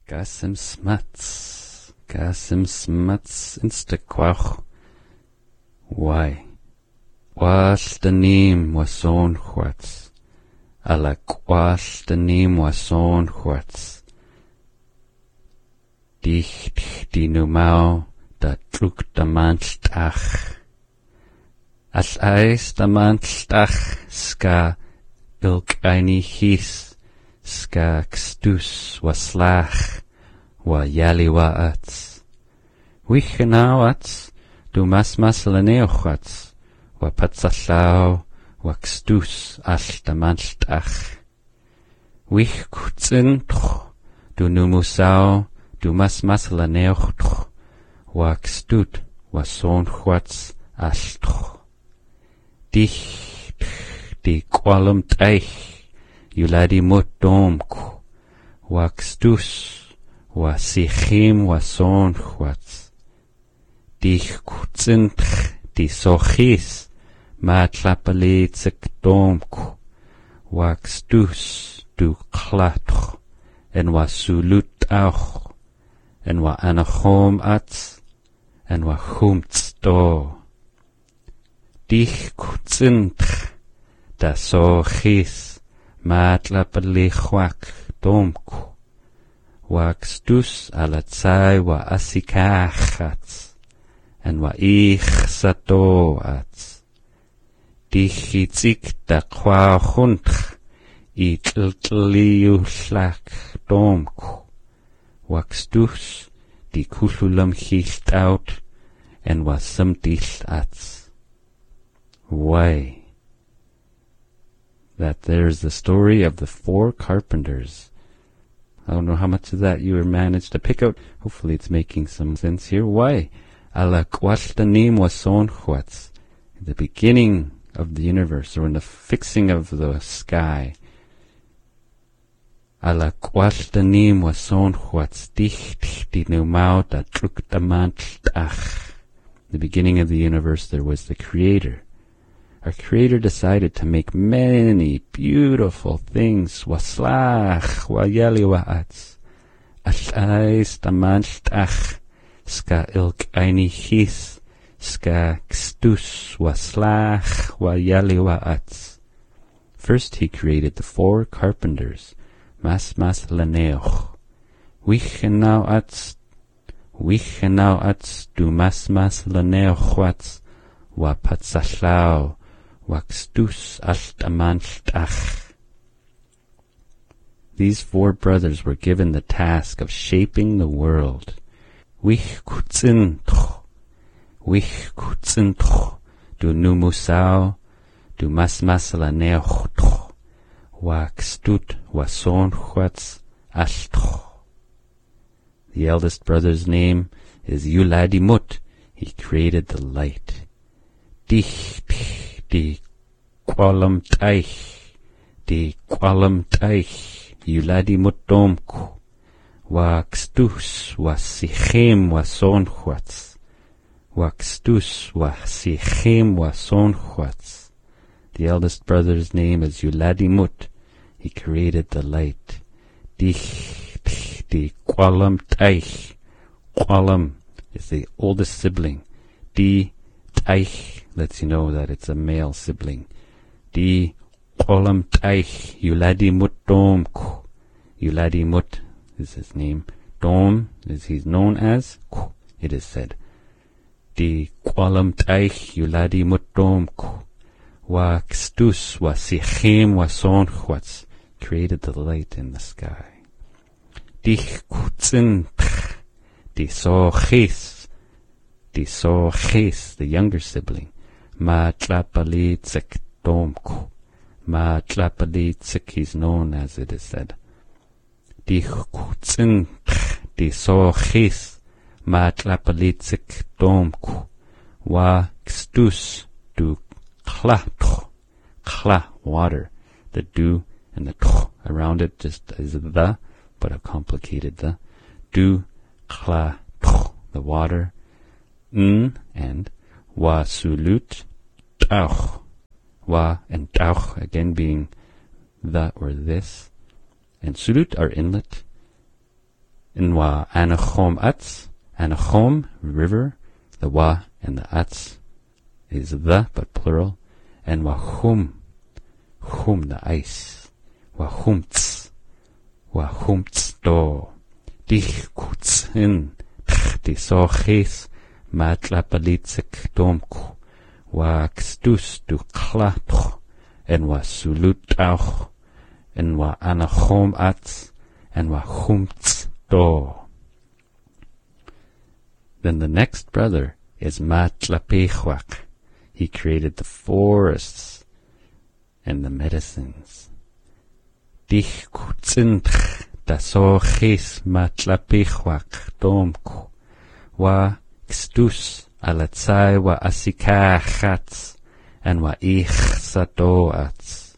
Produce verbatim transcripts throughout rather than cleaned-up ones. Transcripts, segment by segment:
Gasim smuts, gasim smuts instaquach. Why? Was the name was on what's? Ala was the name was on what's? Dicht die numau da trug da manstach. As eis da manstach ska ilk eini his ska kstus was slach wa yaliwa ats. Wichenau ats du mas mas leneoch ats wa patsachlau wa kstus al da manstach. Wich kutzintch du numusau du mas mas leneoch wa kstut wa son chwats alch. Dich di qualum teich yuladi mut domk wa kstus wa sichim wa son chwats. Dich kutzintch di sochis ma tlapalitsik domk wa kstus du klatch en wa sulut auch en wa anachom ats en wa chumts do. Dich kutzintch da sochis ma tlapalichwak domk wa kstus alatsai wa asikach ats en wa ich sato ats. Dich itzik da kwa chuntch I tltliu shlak domk wa kstus di kululam chilt out en wa sumtilt ats. Why? That there's the story of the four carpenters. I don't know how much of that you managed to pick out. Hopefully it's making some sense here. Why? Ala kwashtanim wason chwats. In the beginning of the universe, or in the fixing of the sky. Ala kwashtanim wason chwats. Dich di numau da truk da mantlach. The beginning of the universe, there was the Creator. Our Creator decided to make many beautiful things. Waslach, wayali wa'ats. Ash'ais tamanchtach. Ska ilk eini his. Ska kstus waslach, wayali wa'ats. First he created the four carpenters. Mas mas laneoch. Wichenau ats. Wichenau ats du mas mas laneoch wats. Wa patsachlau. Waxtus altamanchtach. These four brothers were given the task of shaping the world. Wich kutzintch, wich kutzintch, du numusau, du masmasalaneochtch, waxtut wasonchwats alchtch. The eldest brother's name is Yuladimut. He created the light. Dich, di qualam teich, di qualam teich, yuladi mutomku, wa kstus wa sichem wa sonchwats, wa kstus wa sichem wa sonchwats. The eldest brother's name is Yuladimut. He created the light. Dich, di qualam teich. Qualam is the oldest sibling. Di teich lets you know that it's a male sibling. Di qualam teich Yuladimut domku. Yuladimut is his name. Dom is he's known as. It is said. Di qualam teich Yuladimut domku. Wa kstus wa sichem wa sonchwats created the light in the sky. Dich kutzintch di sochis. Di sochis, the younger sibling. Ma tlapalitzik domku. Ma tlapalitzik, he's known as it is said. Di kutzintch di sochis. Ma tlapalitzik domku. Wa kstus du kla tch. Kla, water. The du and the tch around it just is the, but a complicated the. Du kla tch, the water. N and wa sulut tauch. Wa and tauch again being the or this. And sulut are inlet. in wa Anachom Ats, Anachom, river, the wa and the Ats is the, but plural, and wa Chum, Chum, the ice, wa Chumtz, wa Chumtz do, dich kutzin, tch, so ches, matlapalitzik domku, wa kstus du klatoch, and wa sulut auch, and wa Anachom Ats, and wa Chumtz do. Then the next brother is Matlapechwak. He created the forests and the medicines. Dich kutzintch da so ches Matlapechwak domku, wa kstus alatzai wa asikachatz, and wa ichsa doats.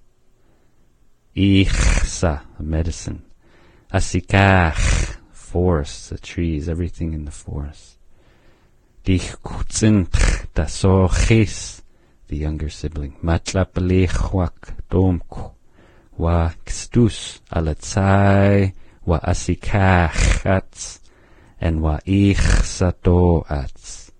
Ichsa, the medicine. Asikach, forests, the trees, everything in the forest. Dich kutzintch da so ches, the younger sibling. Matlapelechwak domku, wa kstus alatzai wa asikachatz, and wa ichsatoats.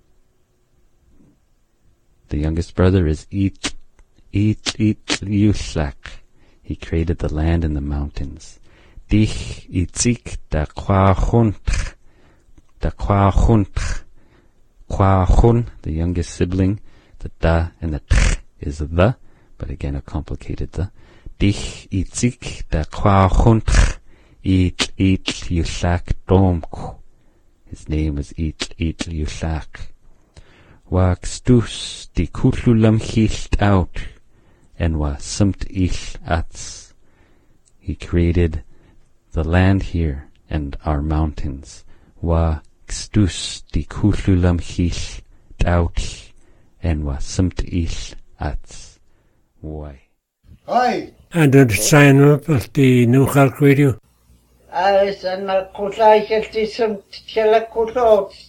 The youngest brother is It, It, It, Yushak. He created the land and the mountains. Dich itzik da kwachuntch, da kwachuntch, kwachun, the youngest sibling. The da and the tch is the, but again a complicated the. Dich itzik da kwachuntch, it, it, yushak domku. His name was It, It, Yushak. Wa kstus di kutlulam hilt out, and wa sumt ich ats. He created the land here and our mountains. Wa kstus di kutlulam hilt out, and wa sumt ich ats. Why? Hi. And the sign up of the New York Radio. As an akutaikel some telekutot.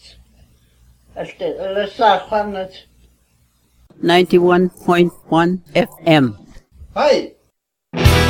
ninety-one point one F M. Hi.